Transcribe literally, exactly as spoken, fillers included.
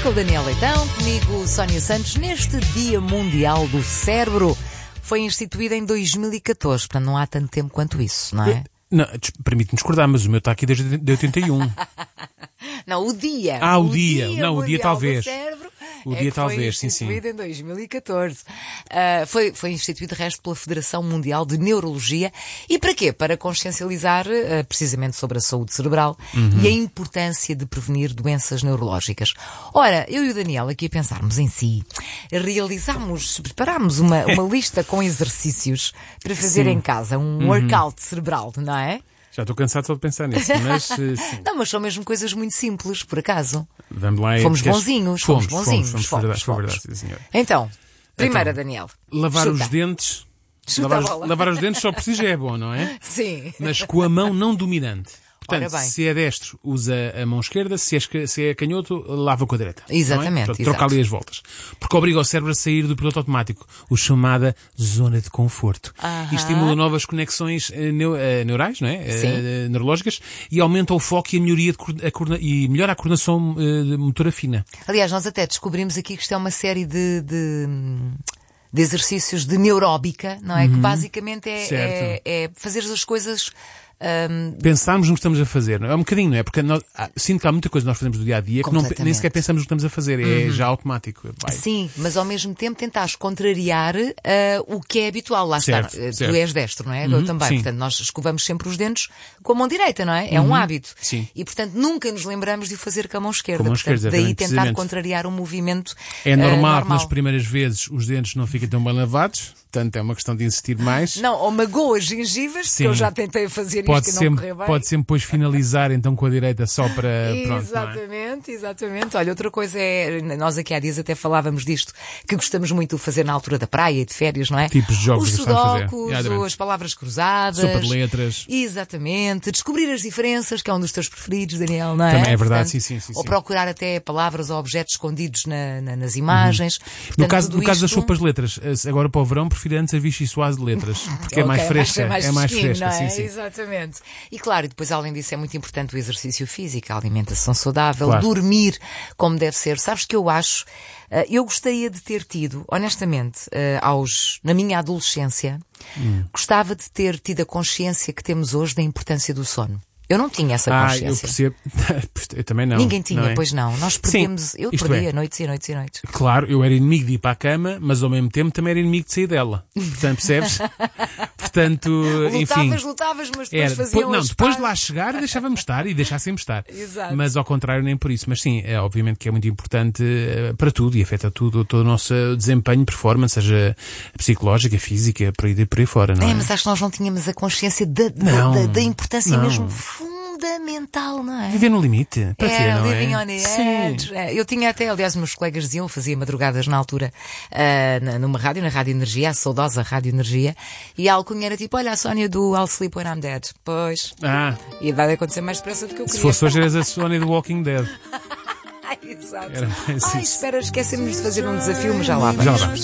com o Daniel Leitão, comigo Sónia Santos, neste Dia Mundial do Cérebro. Foi instituído em dois mil e catorze, portanto não há tanto tempo quanto isso, não é? Não, permite-me discordar, mas o meu está aqui desde de oitenta e um. Não, o dia. Ah, o, o dia. dia. Não, o dia talvez. Do cérebro o é dia que talvez, foi sim, sim. Foi instituído em dois mil e catorze. Uh, foi, foi instituído, de resto, pela Federação Mundial de Neurologia. E para quê? Para consciencializar uh, precisamente sobre a saúde cerebral uhum. e a importância de prevenir doenças neurológicas. Ora, eu e o Daniel aqui a pensarmos em si, realizámos, preparámos uma, uma lista com exercícios para fazer sim. em casa, um uhum. workout cerebral, não é? Já estou cansado só de pensar nisso, mas... Sim. Não, mas são mesmo coisas muito simples, por acaso. Vamos lá. Fomos queres... bonzinhos, fomos, fomos bonzinhos. Fomos, fomos, fomos, fomos, verdade, sim, senhor. Então, primeira, então, Daniel. Lavar Chuta. os dentes... Chuta lavar, os, lavar os dentes só por si já é bom, não é? Sim. Mas com a mão não dominante. Portanto, Ora bem. se é destro, usa a mão esquerda, se é, se é canhoto, lava com a direita. Exatamente. É? Portanto, troca ali as voltas. Porque obriga o cérebro a sair do piloto automático, o chamada zona de conforto. Uh-huh. E estimula novas conexões uh, neu, uh, neurais, não é? Sim. Uh, neurológicas, e aumenta o foco e a melhoria de, a coordena, e melhora a coordenação uh, de motora fina. Aliás, nós até descobrimos aqui que isto é uma série de... de... de exercícios de neuróbica, não é? Uhum. Que basicamente é, é, é fazer as coisas... Um... Pensarmos no que estamos a fazer, não é? É um bocadinho, não é? Porque nós, ah, sinto que há muita coisa que nós fazemos do dia a dia que não, nem sequer pensamos no que estamos a fazer, é uhum. já automático. Vai. Sim, mas ao mesmo tempo tentares contrariar uh, o que é habitual. Lá certo, está, certo. tu és destro, não é? Uhum, Eu também. sim. Portanto, nós escovamos sempre os dentes com a mão direita, não é? É uhum, um hábito. Sim. E portanto nunca nos lembramos de o fazer com a mão esquerda. Com a mão portanto, esquerda, daí tentar contrariar o movimento. É normal, uh, normal que nas primeiras vezes os dentes não fiquem tão bem lavados. Portanto, é uma questão de insistir mais. Não, ou magoa as gengivas, sim. que eu já tentei fazer pode isto e sempre, não correu bem. Pode sempre depois finalizar então com a direita só para... Exatamente, pronto, é? exatamente. Olha, outra coisa é, nós aqui há dias até falávamos disto, que gostamos muito de fazer na altura da praia e de férias, não é? Tipos de jogos os que gostamos de sudokus, fazer. as palavras cruzadas. Sopa de letras. Exatamente. Descobrir as diferenças, que é um dos teus preferidos, Daniel, não é? Também é verdade, Portanto, sim, sim, sim. Ou sim. procurar até palavras ou objetos escondidos na, na, nas imagens. Uhum. Portanto, no caso, no caso isto... das sopas de letras, agora para o verão, prefiro antes a Vichy Soase de letras, porque okay, é mais fresca. É mais, é mais fresca, não é? Sim, sim. Exatamente. E claro, depois além disso é muito importante o exercício físico, a alimentação saudável, claro. Dormir como deve ser. Sabes que eu acho, eu gostaria de ter tido, honestamente, aos, na minha adolescência, hum. gostava de ter tido a consciência que temos hoje da importância do sono. Eu não tinha essa consciência. Ah, eu percebo. Eu também não. Ninguém tinha, não é? Pois não. Nós perdemos, sim, eu perdia é. noites e noites e noites. Claro, eu era inimigo de ir para a cama, mas ao mesmo tempo também era inimigo de sair dela. Portanto, percebes? Portanto, lutavas, enfim. Lutavas, lutavas, mas depois era, faziam depois, Não, as depois paz. de lá chegar deixávamos estar e deixássemos estar. Exato. Mas ao contrário, nem por isso. Mas sim, é obviamente que é muito importante para tudo e afeta tudo, todo o nosso desempenho, performance, seja psicológica, física, por aí, por aí fora, não é? É, mas acho que nós não tínhamos a consciência da, não, da, da importância não. mesmo fundamental, não é? Viver no limite. Para é, quê, não living é? on the edge. É, eu tinha até, aliás, meus colegas diziam, eu fazia madrugadas na altura uh, numa rádio, na Rádio Energia, a saudosa Rádio Energia, e a alcunha era tipo, olha a Sónia do I'll Sleep When I'm Dead. Pois. Ah. E vai acontecer mais depressa do que eu queria. Se fosse hoje eras a Sónia do Walking Dead. Exato. Era, Ai, espera, esquecemos de fazer um desafio, mas já lá vamos. Já lá vamos.